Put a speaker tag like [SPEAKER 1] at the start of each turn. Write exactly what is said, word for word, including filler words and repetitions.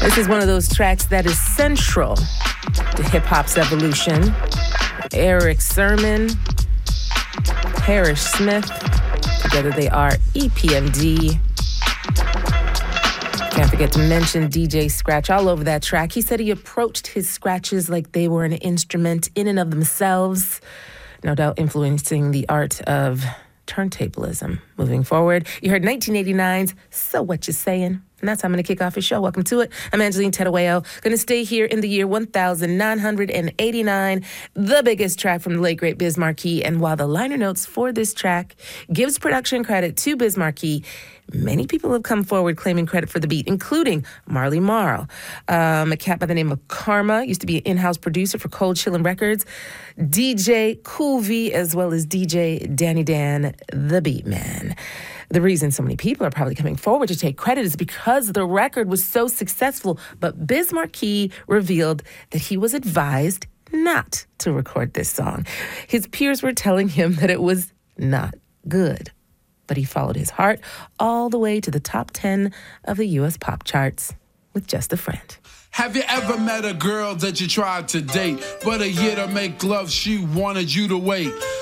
[SPEAKER 1] This is one of those tracks that is central to hip-hop's evolution. Eric Sermon, Parrish Smith, together they are E P M D. Can't forget to mention D J Scratch all over that track. He said he approached his scratches like they were an instrument in and of themselves, no doubt influencing the art of turntablism. Moving forward, you heard nineteen eighty-nine's So What You Sayin'? And that's how I'm going to kick off his show. Welcome to it. I'm Angeline Terueo. Going to stay here in the year one thousand nine hundred eighty-nine, the biggest track from the late, great Biz Markie. And while the liner notes for this track gives production credit to Biz Markie, many people have come forward claiming credit for the beat, including Marley Marl, um, a cat by the name of Karma, used to be an in-house producer for Cold Chillin' Records, D J Cool V, as well as D J Danny Dan, the Beat Man. The reason so many people are probably coming forward to take credit is because the record was so successful, but Biz Markie revealed that he was advised not to record this song. His peers were telling him that it was not good, but he followed his heart all the way to the top ten of the U S pop charts with Just a Friend.
[SPEAKER 2] Have you ever met a girl that you tried to date, but a year to make love she wanted you to wait?